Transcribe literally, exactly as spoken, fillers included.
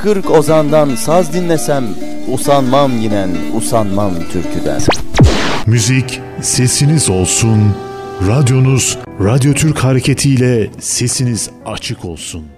kırk ozandan saz dinlesem, usanmam yinen, usanmam türküden. Müzik sesiniz olsun, radyonuz Radyo Türk hareketiyle sesiniz açık olsun.